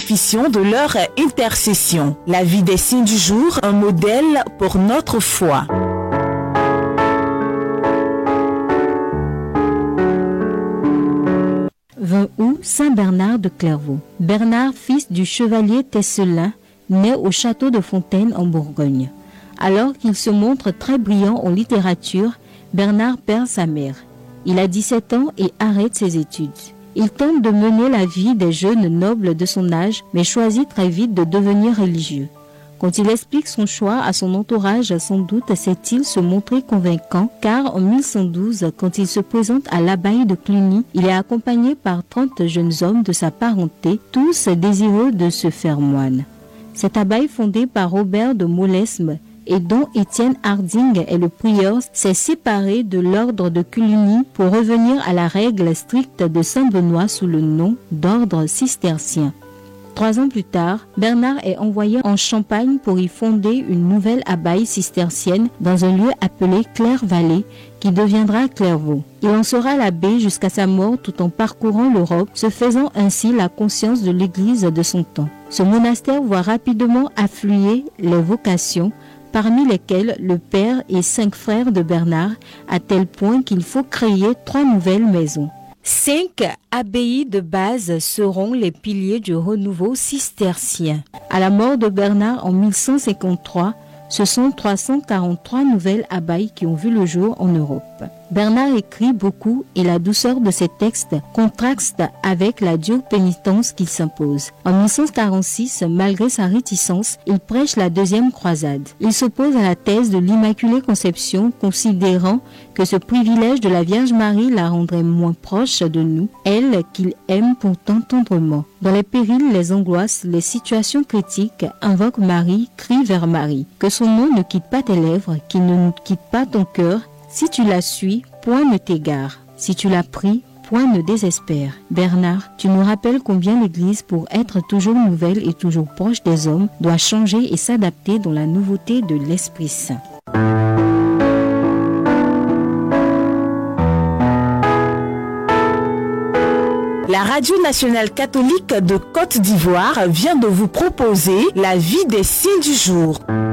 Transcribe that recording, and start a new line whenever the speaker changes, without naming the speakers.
bénéficions de leur intercession. La vie des saints du jour, un modèle pour notre foi.
Août, Saint Bernard de Clairvaux. Bernard, fils du chevalier Tesselin, naît au château de Fontaine en Bourgogne. Alors qu'il se montre très brillant en littérature, Bernard perd sa mère. Il a 17 ans et arrête ses études. Il tente de mener la vie des jeunes nobles de son âge, mais choisit très vite de devenir religieux. Quand il explique son choix à son entourage, sans doute sait-il se montrer convaincant, car en 1112, quand il se présente à l'abbaye de Cluny, il est accompagné par 30 jeunes hommes de sa parenté, tous désireux de se faire moine. Cette abbaye fondée par Robert de Molesme et dont Étienne Harding est le prieur, s'est séparé de l'ordre de Cluny pour revenir à la règle stricte de Saint-Benoît sous le nom d'ordre cistercien. 3 ans plus tard, Bernard est envoyé en Champagne pour y fonder une nouvelle abbaye cistercienne dans un lieu appelé Claire-Vallée, qui deviendra Clairvaux. Il en sera l'abbé jusqu'à sa mort tout en parcourant l'Europe, se faisant ainsi la conscience de l'Église de son temps. Ce monastère voit rapidement affluer les vocations, parmi lesquels le père et 5 frères de Bernard, à tel point qu'il faut créer 3 nouvelles maisons. 5 abbayes de base seront les piliers du renouveau cistercien. À la mort de Bernard en 1153, ce sont 343 nouvelles abbayes qui ont vu le jour en Europe. Bernard écrit beaucoup et la douceur de ses textes contraste avec la dure pénitence qu'il s'impose. En 1146, malgré sa réticence, il prêche la deuxième croisade. Il s'oppose à la thèse de l'Immaculée Conception, considérant que ce privilège de la Vierge Marie la rendrait moins proche de nous, elle qu'il aime pourtant tendrement. Dans les périls, les angoisses, les situations critiques, invoque Marie, crie vers Marie. Que son nom ne quitte pas tes lèvres, qu'il ne quitte pas ton cœur. Si tu la suis, point ne t'égare. Si tu la pries, point ne désespère. Bernard, tu nous rappelles combien l'Église, pour être toujours nouvelle et toujours proche des hommes, doit changer et s'adapter dans la nouveauté de l'Esprit Saint.
La Radio nationale catholique de Côte d'Ivoire vient de vous proposer la vie des saints du jour.